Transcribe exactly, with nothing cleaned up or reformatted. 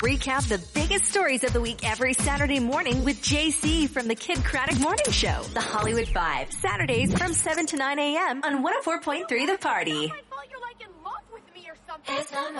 recap the biggest stories of the week every Saturday morning with J C from the Kid Craddock Morning Show. The Hollywood Five. Saturdays from seven to nine a.m. on one oh four point three The Party. I thought you're like in love with me or something.